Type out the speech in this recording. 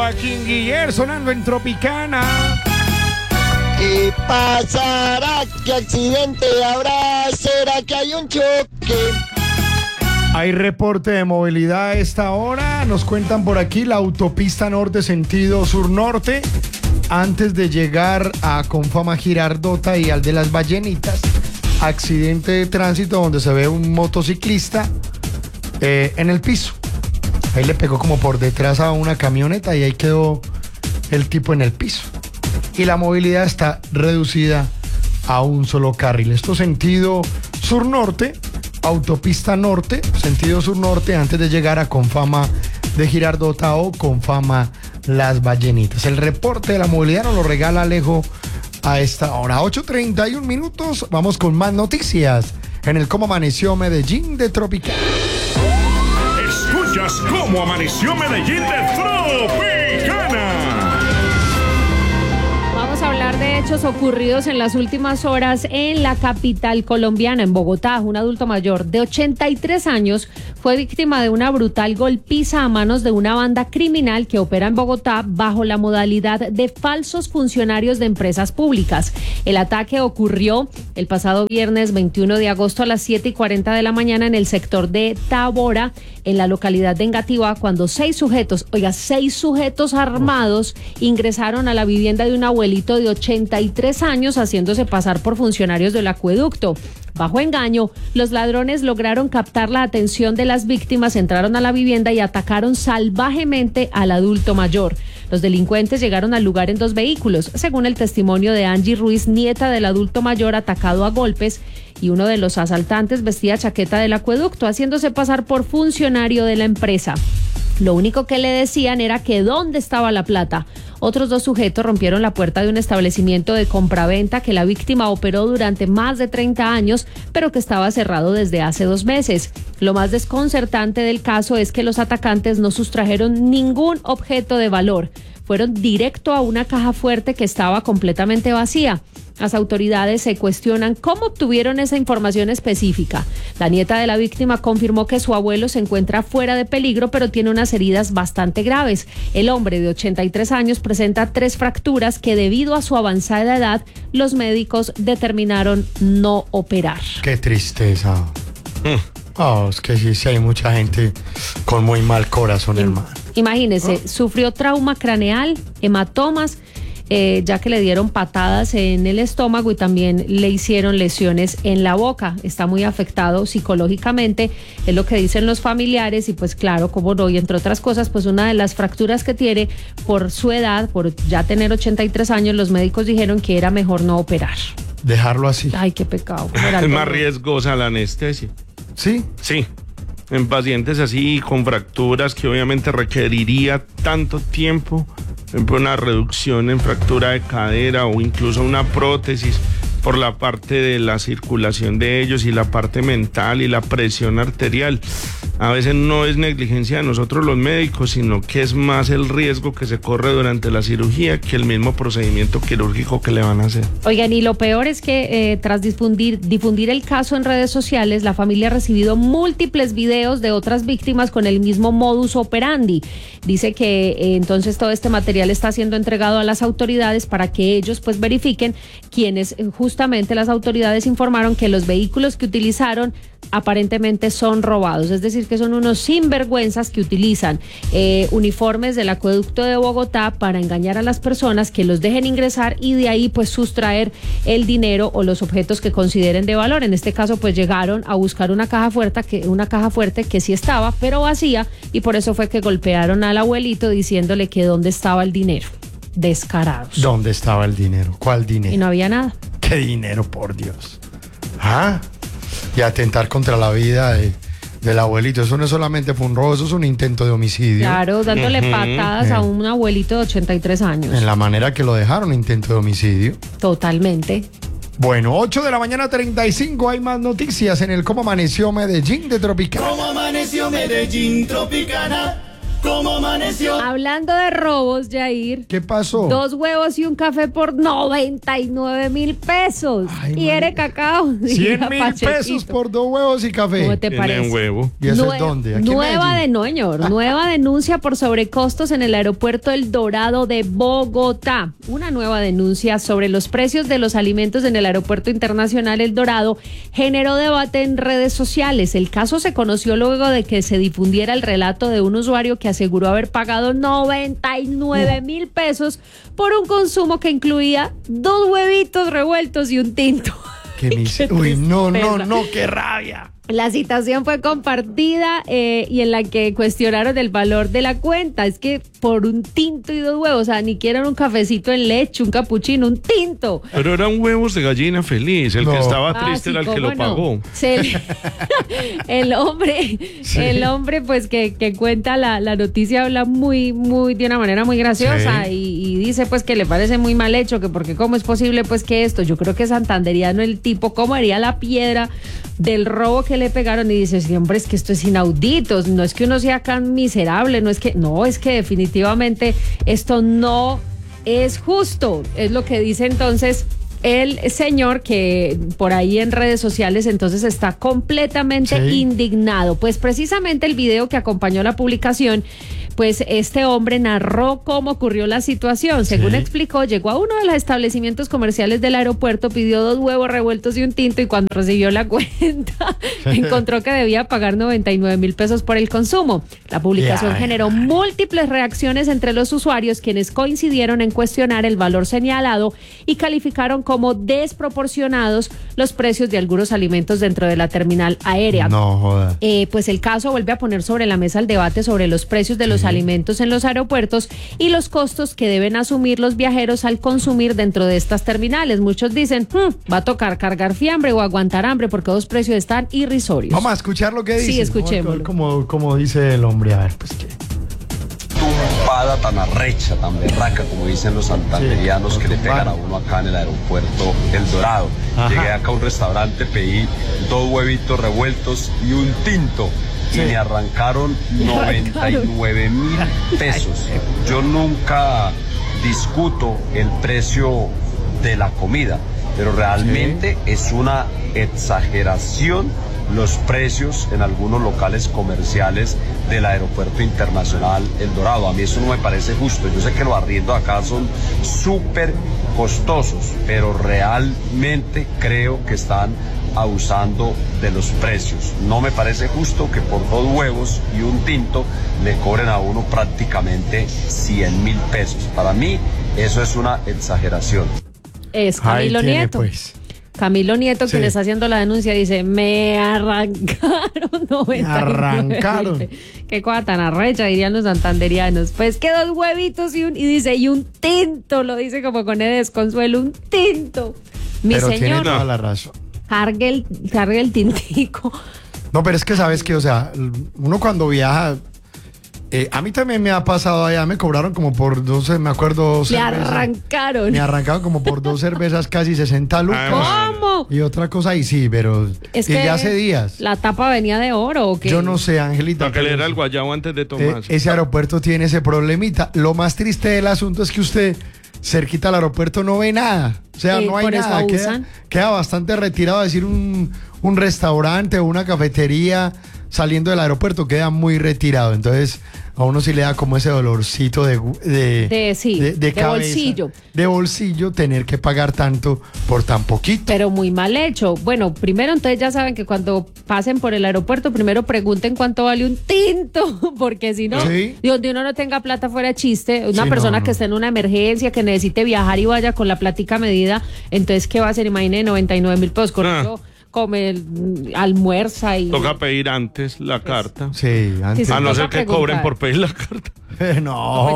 Joaquín Guiller sonando en Tropicana. ¿Qué pasará? ¿Qué accidente habrá? ¿Será que hay un choque? Hay reporte de movilidad a esta hora. Nos cuentan por aquí la autopista norte sentido sur-norte. Antes de llegar a Confama Girardota y al de las Ballenitas, accidente de tránsito donde se ve un motociclista en el piso. Ahí le pegó como por detrás a una camioneta y ahí quedó el tipo en el piso. Y la movilidad está reducida a un solo carril. Esto sentido sur-norte, autopista norte, sentido sur-norte, antes de llegar a Confama de Girardota o Confama Las Ballenitas. El reporte de la movilidad nos lo regala Alejo a esta hora. 8:31 minutos. Vamos con más noticias en el Cómo Amaneció Medellín de Tropicana. Escuchas Cómo Amaneció Medellín de Tropicana. Vamos a hablar de hechos ocurridos en las últimas horas en la capital colombiana, en Bogotá. Un adulto mayor de 83 años fue víctima de una brutal golpiza a manos de una banda criminal que opera en Bogotá bajo la modalidad de falsos funcionarios de empresas públicas. El ataque ocurrió el pasado viernes 21 de agosto a las 7:40 de la mañana en el sector de Tábora, en la localidad de Engativá, cuando seis sujetos armados ingresaron a la vivienda de un abuelito de 83 años haciéndose pasar por funcionarios del acueducto. Bajo engaño, los ladrones lograron captar la atención de las víctimas, entraron a la vivienda y atacaron salvajemente al adulto mayor. Los delincuentes llegaron al lugar en 2 vehículos, según el testimonio de Angie Ruiz, nieta del adulto mayor atacado a golpes, y uno de los asaltantes vestía chaqueta del acueducto, haciéndose pasar por funcionario de la empresa. Lo único que le decían era que dónde estaba la plata. Otros 2 sujetos rompieron la puerta de un establecimiento de compraventa que la víctima operó durante más de 30 años, pero que estaba cerrado desde hace 2 meses. Lo más desconcertante del caso es que los atacantes no sustrajeron ningún objeto de valor. Fueron directo a una caja fuerte que estaba completamente vacía. Las autoridades se cuestionan cómo obtuvieron esa información específica. La nieta de la víctima confirmó que su abuelo se encuentra fuera de peligro, pero tiene unas heridas bastante graves. El hombre de 83 años presenta 3 fracturas que, debido a su avanzada edad, los médicos determinaron no operar. Qué tristeza. Es que sí hay mucha gente con muy mal corazón, hermano. Imagínese, sufrió trauma craneal, hematomas, ya que le dieron patadas en el estómago y también le hicieron lesiones en la boca. Está muy afectado psicológicamente, es lo que dicen los familiares, y pues claro, como no, y entre otras cosas, pues una de las fracturas que tiene por su edad, por ya tener 83 años, los médicos dijeron que era mejor no operar. Dejarlo así. Ay, qué pecado. Es más riesgosa la anestesia. ¿Sí? Sí. En pacientes así, con fracturas que obviamente requeriría tanto tiempo, por ejemplo, una reducción en fractura de cadera o incluso una prótesis por la parte de la circulación de ellos y la parte mental y la presión arterial. A veces no es negligencia de nosotros los médicos, sino que es más el riesgo que se corre durante la cirugía que el mismo procedimiento quirúrgico que le van a hacer. Oigan, y lo peor es que tras difundir el caso en redes sociales, la familia ha recibido múltiples videos de otras víctimas con el mismo modus operandi. Dice que entonces todo este material está siendo entregado a las autoridades para que ellos pues verifiquen, quienes justamente las autoridades informaron que los vehículos que utilizaron aparentemente son robados, es decir, que son unos sinvergüenzas que utilizan uniformes del acueducto de Bogotá para engañar a las personas, que los dejen ingresar y de ahí pues sustraer el dinero o los objetos que consideren de valor. En este caso pues llegaron a buscar una caja fuerte que sí estaba, pero vacía, y por eso fue que golpearon al abuelito diciéndole que dónde estaba el dinero. Descarados. ¿Dónde estaba el dinero? ¿Cuál dinero? Y no había nada. ¿Qué dinero, por Dios? Y atentar contra la vida del abuelito. Eso no solamente fue un robo, eso es un intento de homicidio. Claro, dándole patadas a un abuelito de 83 años. En la manera que lo dejaron, intento de homicidio. Totalmente. Bueno, 8:35 a.m. hay más noticias en el Cómo Amaneció Medellín de Tropicana. Cómo amaneció Medellín Tropicana. cómo amaneció. Hablando de robos, Jair. ¿Qué pasó? 2 huevos y un café por 99.000 pesos. Ay, Y eres cacao. 100.000 pesos por 2 huevos y café. ¿Cómo te Tiene parece? un huevo. ¿Y eso es dónde? ¿Aquí en Nueva Medellín? nueva denuncia por sobrecostos en el aeropuerto El Dorado de Bogotá. Una nueva denuncia sobre los precios de los alimentos en el aeropuerto internacional El Dorado generó debate en redes sociales. El caso se conoció luego de que se difundiera el relato de un usuario que aseguró haber pagado 99.000 pesos por un consumo que incluía 2 huevitos revueltos y un tinto. Uy, no, qué rabia. La citación fue compartida y en la que cuestionaron el valor de la cuenta. Es que por un tinto y 2 huevos, o sea, ni quieren un cafecito en leche, un capuchino, un tinto. Pero eran huevos de gallina feliz. El que estaba triste sí, era el que lo ¿cómo no? pagó. El hombre, pues que cuenta la noticia, habla muy, de una manera muy graciosa y dice pues que le parece muy mal hecho, que porque cómo es posible pues que esto, yo creo que santanderiano el tipo, cómo haría la piedra del robo que le pegaron, y dice, sí, hombre, es que esto es inaudito, no es que uno sea tan miserable, es que definitivamente esto no es justo, es lo que dice entonces el señor, que por ahí en redes sociales entonces está completamente indignado. Pues precisamente el video que acompañó la publicación, pues este hombre narró cómo ocurrió la situación. Según explicó, llegó a uno de los establecimientos comerciales del aeropuerto, pidió 2 huevos revueltos y un tinto, y cuando recibió la cuenta encontró que debía pagar 99.000 pesos por el consumo. La publicación generó múltiples reacciones entre los usuarios, quienes coincidieron en cuestionar el valor señalado y calificaron como desproporcionados los precios de algunos alimentos dentro de la terminal aérea. No joda. Pues el caso vuelve a poner sobre la mesa el debate sobre los precios de los alimentos en los aeropuertos y los costos que deben asumir los viajeros al consumir dentro de estas terminales. Muchos dicen, va a tocar cargar fiambre o aguantar hambre porque los precios están irrisorios. Vamos a escuchar lo que dice. Sí, escuchémoslo. Como dice el hombre, a ver, pues qué. Tumpada tan arrecha, tan berraca, como dicen los santanderianos, que le pegan a uno acá en el aeropuerto El Dorado. Llegué acá a un restaurante, pedí 2 huevitos revueltos y un tinto. Y me arrancaron 99.000 pesos. Yo nunca discuto el precio de la comida, pero realmente es una exageración los precios en algunos locales comerciales del aeropuerto internacional El Dorado. A mí eso no me parece justo. Yo sé que los arriendos acá son súper costosos, pero realmente creo que están abusando de los precios. No me parece justo que por 2 huevos y un tinto le cobren a uno prácticamente 100.000 pesos. Para mí eso es una exageración. Es Camilo Nieto. Pues. Camilo Nieto, quien está haciendo la denuncia, dice, me arrancaron 99. Me arrancaron. Qué cosa tan arrecha, dirían los santanderianos. Pues que 2 huevitos y un tinto, lo dice como con el desconsuelo, un tinto. Mi pero señor, tiene toda la razón. cargue el tintico. No, pero es que sabes que, o sea, uno cuando viaja, a mí también me ha pasado allá, me cobraron como por 12, me acuerdo. Le arrancaron. Me arrancaron como por 2 cervezas, casi 60 lucas. ¿Cómo? Y otra cosa ahí sí, pero Es y que ya hace días. ¿La tapa venía de oro o qué? Yo no sé, Angelita. Para que le pero era el guayabo antes de tomar. ese aeropuerto tiene ese problemita. Lo más triste del asunto es que usted cerquita al aeropuerto no ve nada. O sea, no hay por eso nada. abusan. Queda bastante retirado. Decir un restaurante o una cafetería saliendo del aeropuerto queda muy retirado. Entonces, a uno sí le da como ese dolorcito de cabeza, bolsillo. De bolsillo, tener que pagar tanto por tan poquito. Pero muy mal hecho. Bueno, primero entonces ya saben que cuando pasen por el aeropuerto, primero pregunten cuánto vale un tinto, porque si no, donde uno no tenga plata fuera chiste, una persona que esté en una emergencia, que necesite viajar y vaya con la plática medida, entonces ¿qué va a hacer? Imagine 99.000 pesos con eso. Come, almuerza y... Toca pedir antes la carta. Sí, antes. A no ser que preguntar. cobren por pedir la carta. No.